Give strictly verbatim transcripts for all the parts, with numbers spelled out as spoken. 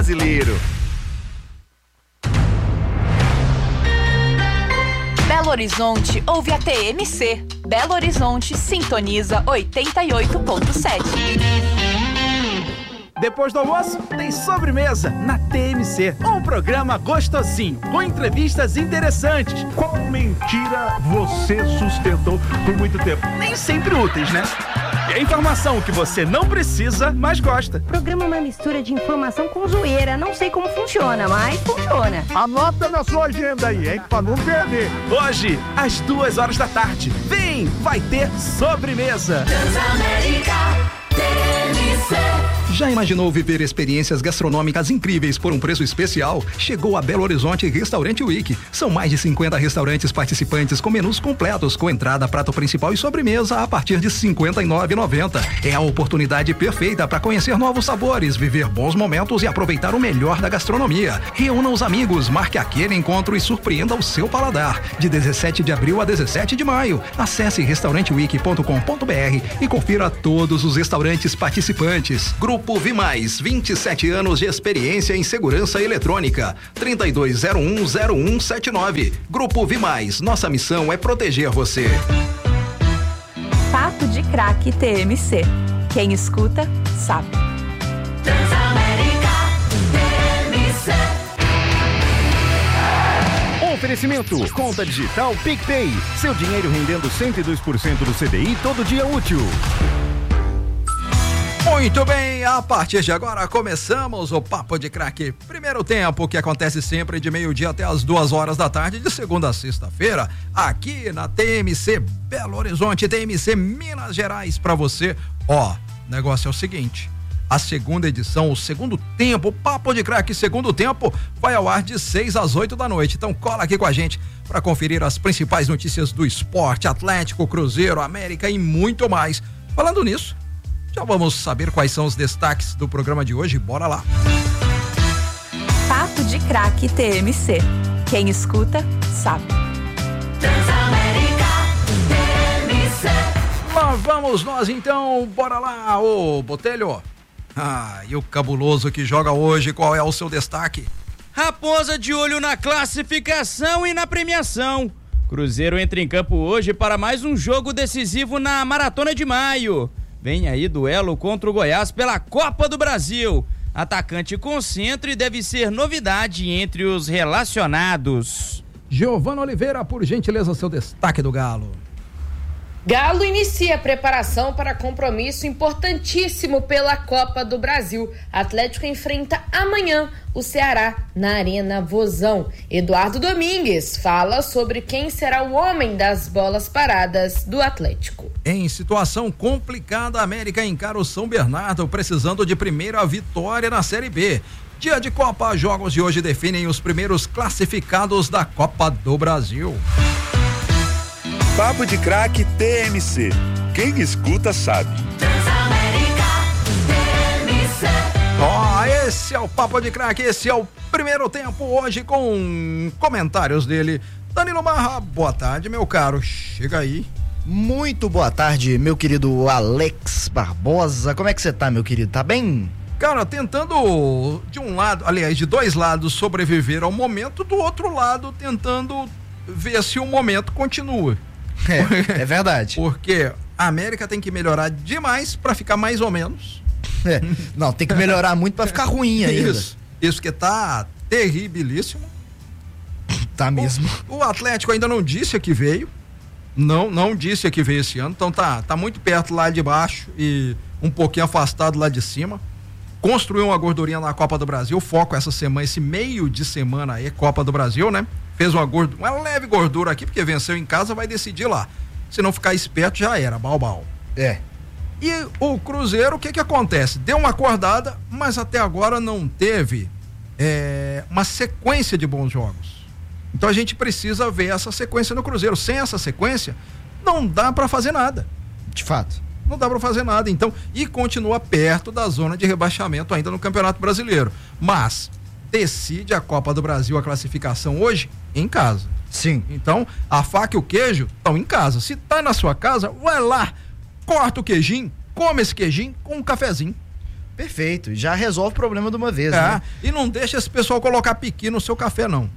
brasileiro. Belo Horizonte ouve a T M C. Belo Horizonte sintoniza oitenta e oito ponto sete. Depois do almoço, tem sobremesa na T M C. Um programa gostosinho, com entrevistas interessantes. Qual mentira você sustentou por muito tempo? Nem sempre úteis, né? E a informação que você não precisa, mas gosta. O programa é uma mistura de informação com zoeira. Não sei como funciona, mas funciona. Anota na sua agenda aí, hein? Pra não perder. Hoje, às duas horas da tarde. Vem, vai ter sobremesa. Transamérica T M C. Já imaginou viver experiências gastronômicas incríveis por um preço especial? Chegou a Belo Horizonte Restaurante Week. São mais de cinquenta restaurantes participantes com menus completos, com entrada, prato principal e sobremesa a partir de cinquenta e nove reais e noventa centavos. É a oportunidade perfeita para conhecer novos sabores, viver bons momentos e aproveitar o melhor da gastronomia. Reúna os amigos, marque aquele encontro e surpreenda o seu paladar. De dezessete de abril a dezessete de maio. Acesse restaurante week ponto com ponto b r e confira todos os restaurantes participantes. Grupo Vimais, vinte e sete anos de experiência em segurança eletrônica. trinta e dois zero um zero um sete nove. Grupo Vimais, nossa missão é proteger você. Papo de Craque T M C. Quem escuta, sabe. Transamérica T M C. Oferecimento, conta digital PicPay. Seu dinheiro rendendo cento e dois por cento do C D I todo dia útil. Muito bem, a partir de agora começamos o Papo de Craque. Primeiro tempo, que acontece sempre de meio-dia até as duas horas da tarde, de segunda a sexta-feira, aqui na T M C Belo Horizonte, T M C Minas Gerais, pra você. Ó, o negócio é o seguinte: a segunda edição, o segundo tempo, o Papo de Craque segundo tempo, vai ao ar de seis às oito da noite. Então cola aqui com a gente para conferir as principais notícias do esporte, Atlético, Cruzeiro, América e muito mais. Falando nisso, já vamos saber quais são os destaques do programa de hoje. Bora lá. Papo de Craque T M C. Quem escuta, sabe. Transamérica T M C. Lá vamos nós então, bora lá, ô Botelho. Ah, e o cabuloso que joga hoje, qual é o seu destaque? Raposa de olho na classificação e na premiação. Cruzeiro entra em campo hoje para mais um jogo decisivo na Maratona de Maio. Vem aí duelo contra o Goiás pela Copa do Brasil. Atacante concentra e deve ser novidade entre os relacionados. Giovana Oliveira, por gentileza, seu destaque do Galo. Galo inicia a preparação para compromisso importantíssimo pela Copa do Brasil. Atlético enfrenta amanhã o Ceará na Arena Vozão. Eduardo Domingues fala sobre quem será o homem das bolas paradas do Atlético. Em situação complicada, a América encara o São Bernardo, precisando de primeira vitória na Série B. Dia de Copa, jogos de hoje definem os primeiros classificados da Copa do Brasil. Papo de Craque T M C. Quem escuta sabe. Transamérica T M C. Ó, oh, esse é o Papo de Craque, esse é o primeiro tempo hoje com comentários dele. Danilo Marra, boa tarde, meu caro. Chega aí. Muito boa tarde, meu querido Alex Barbosa. Como é que você tá, meu querido? Tá bem? Cara, tentando de um lado, aliás, de dois lados sobreviver ao momento, do outro lado tentando ver se o momento continua. É, é verdade. Porque a América tem que melhorar demais pra ficar mais ou menos. É. Não, tem que melhorar muito pra ficar ruim ainda. Isso, isso que tá terribilíssimo. Tá mesmo. O, o Atlético ainda não disse que veio. Não, não disse que veio esse ano. Então tá, tá muito perto lá de baixo e um pouquinho afastado lá de cima. Construiu uma gordurinha na Copa do Brasil. Foco essa semana, esse meio de semana aí, Copa do Brasil, né? Fez uma, gordura, uma leve gordura aqui, porque venceu em casa, vai decidir lá. Se não ficar esperto, já era, bal-bal. É. E o Cruzeiro, o que que acontece? Deu uma acordada, mas até agora não teve é, uma sequência de bons jogos. Então a gente precisa ver essa sequência no Cruzeiro. Sem essa sequência, não dá pra fazer nada. De fato. Não dá pra fazer nada, então, e continua perto da zona de rebaixamento ainda no Campeonato Brasileiro. Mas decide a Copa do Brasil, a classificação hoje, em casa. Sim. Então, a faca e o queijo estão em casa. Se tá na sua casa, vai lá, corta o queijinho, come esse queijinho com um cafezinho. Perfeito, já resolve o problema de uma vez, é, né? E não deixa esse pessoal colocar piqui no seu café, não.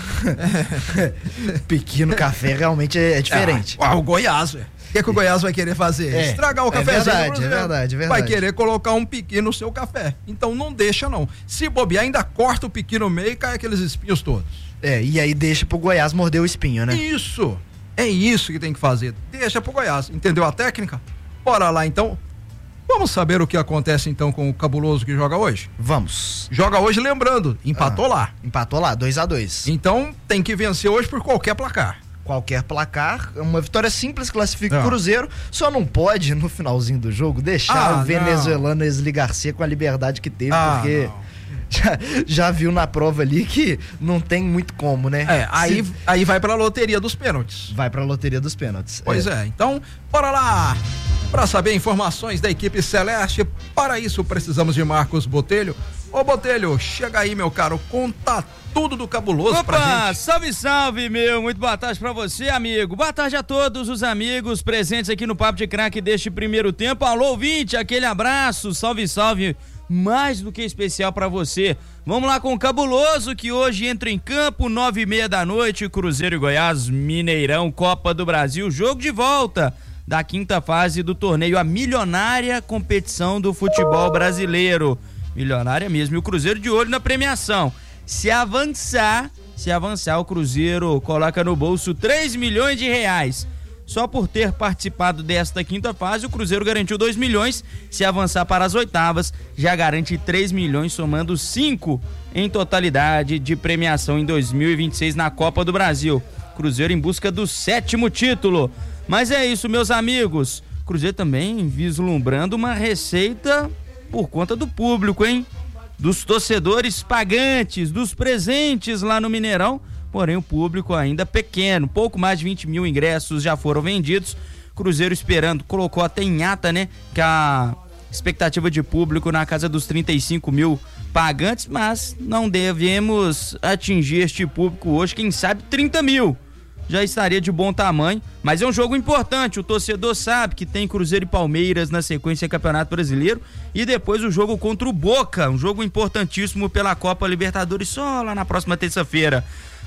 Piqui no café realmente é, é diferente. Ah, o Goiás, velho. O que, é que o Goiás vai querer fazer? É, Estragar o é cafezinho. verdade, é verdade, é verdade. Vai querer colocar um piqui no seu café. Então não deixa, não. Se bobear, ainda corta o piqui no meio e cai aqueles espinhos todos. É, e aí deixa pro Goiás morder o espinho, né? Isso! É isso que tem que fazer. Deixa pro Goiás. Entendeu a técnica? Bora lá, então. Vamos saber o que acontece, então, com o Cabuloso que joga hoje? Vamos. Joga hoje, lembrando, empatou ah, lá. Empatou lá, dois a dois. Então, tem que vencer hoje por qualquer placar. Qualquer placar, uma vitória simples classifica é. o Cruzeiro, só não pode, no finalzinho do jogo, deixar ah, o venezuelano Esli Garcia com a liberdade que teve, ah, porque já, já viu na prova ali que não tem muito como, né? É, aí, Se... aí vai pra loteria dos pênaltis. Vai pra loteria dos pênaltis. Pois é, é então, bora lá! Para saber informações da equipe Celeste, para isso precisamos de Marcos Botelho. Ô Botelho, chega aí, meu caro, conta tudo do Cabuloso Opa, pra gente. Salve, salve, meu, muito boa tarde pra você, amigo. Boa tarde a todos os amigos presentes aqui no Papo de Craque deste primeiro tempo. Alô, ouvinte, aquele abraço, salve, salve, mais do que especial pra você. Vamos lá com o Cabuloso, que hoje entra em campo, nove e meia da noite, Cruzeiro e Goiás, Mineirão, Copa do Brasil, jogo de volta da quinta fase do torneio, a milionária competição do futebol brasileiro. Milionária mesmo. E o Cruzeiro de olho na premiação. Se avançar, se avançar, o Cruzeiro coloca no bolso três milhões de reais. Só por ter participado desta quinta fase, o Cruzeiro garantiu dois milhões. Se avançar para as oitavas, já garante três milhões, somando cinco em totalidade de premiação em dois mil e vinte e seis na Copa do Brasil. Cruzeiro em busca do sétimo título. Mas é isso, meus amigos. Cruzeiro também vislumbrando uma receita por conta do público, hein? Dos torcedores pagantes, dos presentes lá no Mineirão. Porém, o público ainda pequeno. Pouco mais de vinte mil ingressos já foram vendidos. Cruzeiro esperando, colocou até em ata, né? Que a expectativa de público na casa dos trinta e cinco mil pagantes. Mas não devemos atingir este público hoje. Quem sabe trinta mil. Já estaria de bom tamanho, mas é um jogo importante, o torcedor sabe que tem Cruzeiro e Palmeiras na sequência do Campeonato Brasileiro e depois o jogo contra o Boca, um jogo importantíssimo pela Copa Libertadores só lá na próxima terça-feira,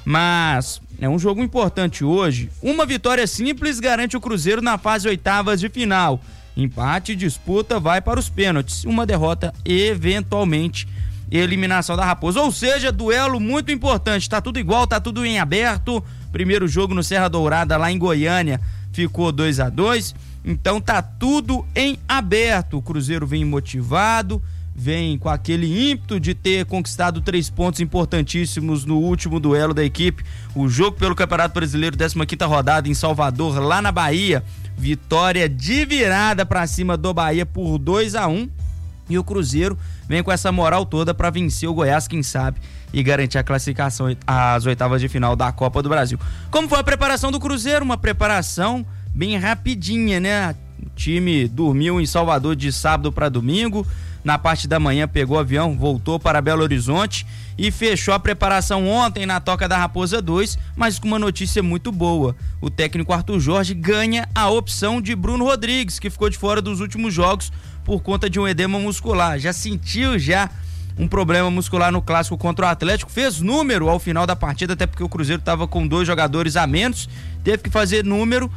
mas é um jogo importante hoje. Uma vitória simples garante o Cruzeiro na fase oitavas de final, empate e disputa vai para os pênaltis, uma derrota eventualmente eliminação da Raposa, ou seja, duelo muito importante, tá tudo igual, tá tudo em aberto. Primeiro jogo no Serra Dourada lá em Goiânia ficou dois a dois, então tá tudo em aberto. O Cruzeiro vem motivado, vem com aquele ímpeto de ter conquistado três pontos importantíssimos no último duelo da equipe, o jogo pelo Campeonato Brasileiro, décima quinta rodada em Salvador, lá na Bahia, vitória de virada pra cima do Bahia por dois a um. E o Cruzeiro vem com essa moral toda para vencer o Goiás, quem sabe, e garantir a classificação às oitavas de final da Copa do Brasil. Como foi a preparação do Cruzeiro? Uma preparação bem rapidinha, né? O time dormiu em Salvador de sábado para domingo, na parte da manhã pegou o avião, voltou para Belo Horizonte e fechou a preparação ontem na Toca da Raposa dois, mas com uma notícia muito boa. O técnico Arthur Jorge ganha a opção de Bruno Rodrigues, que ficou de fora dos últimos jogos por conta de um edema muscular. Já sentiu já um problema muscular no clássico contra o Atlético, fez número ao final da partida, até porque o Cruzeiro estava com dois jogadores a menos, teve que fazer número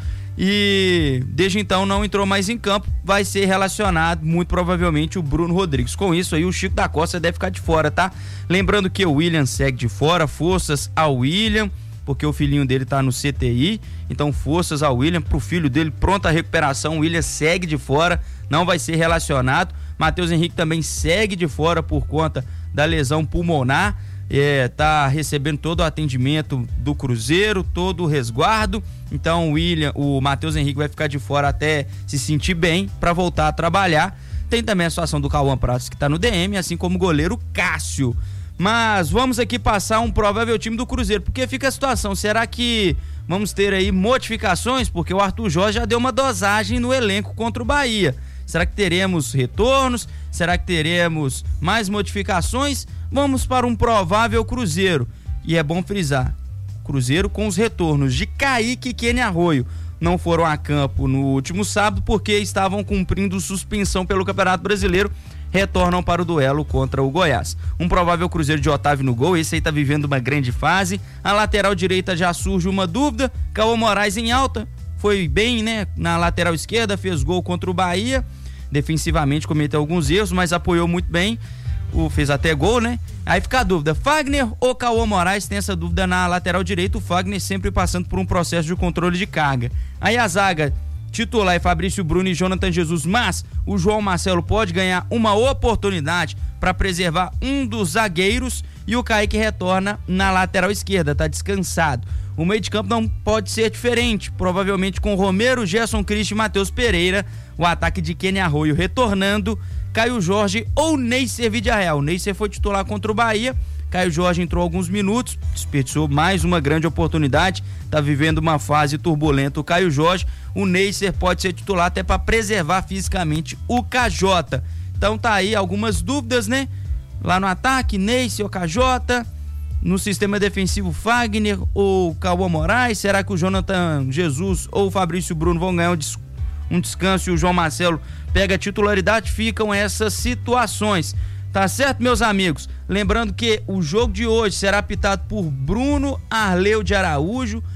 e desde então não entrou mais em campo. Vai ser relacionado muito provavelmente o Bruno Rodrigues. Com isso aí o Chico da Costa deve ficar de fora, tá? Lembrando que o William segue de fora, forças ao William, porque o filhinho dele tá no C T I, então forças ao William, pro filho dele, pronta recuperação. O William segue de fora, não vai ser relacionado. Matheus Henrique também segue de fora por conta da lesão pulmonar, é, tá recebendo todo o atendimento do Cruzeiro, todo o resguardo. Então o William, o Matheus Henrique vai ficar de fora até se sentir bem para voltar a trabalhar. Tem também a situação do Cauã Pratos, que tá no D M, assim como o goleiro Cássio. Mas vamos aqui passar um provável time do Cruzeiro, porque fica a situação, será que vamos ter aí modificações? Porque o Arthur Jorge já deu uma dosagem no elenco contra o Bahia. Será que teremos retornos? Será que teremos mais modificações? Vamos para um provável Cruzeiro. E é bom frisar, Cruzeiro com os retornos de Kaique e Kenny Arroio. Não foram a campo no último sábado porque estavam cumprindo suspensão pelo Campeonato Brasileiro retornam para o duelo contra o Goiás. Um provável Cruzeiro de Otávio no gol, esse aí tá vivendo uma grande fase. A lateral direita já surge uma dúvida, Cauã Moraes em alta, foi bem, né, na lateral esquerda, fez gol contra o Bahia, defensivamente cometeu alguns erros, mas apoiou muito bem, o, fez até gol, né? Aí fica a dúvida, Fagner ou Cauã Moraes? Tem essa dúvida na lateral direita, o Fagner sempre passando por um processo de controle de carga. Aí a zaga titular é Fabrício Bruno e Jonathan Jesus, mas o João Marcelo pode ganhar uma oportunidade para preservar um dos zagueiros e o Kaique retorna na lateral esquerda, tá descansado. O meio de campo não pode ser diferente, provavelmente com Romero, Gerson Cristi e Matheus Pereira, o ataque de Kenny Arroio retornando, Caio Jorge ou Neisser Vidiarreal. Neisser foi titular contra o Bahia, Caio Jorge entrou alguns minutos, desperdiçou mais uma grande oportunidade, tá vivendo uma fase turbulenta o Caio Jorge, o Neisser pode ser titular até para preservar fisicamente o K J. Então tá aí algumas dúvidas, né? Lá no ataque, Neisser ou K J, no sistema defensivo Fagner ou Cauã Moraes, será que o Jonathan Jesus ou o Fabrício Bruno vão ganhar um, des- um descanso e o João Marcelo pega a titularidade? Ficam essas situações. Tá certo, meus amigos? Lembrando que o jogo de hoje será apitado por Bruno Arleu de Araújo,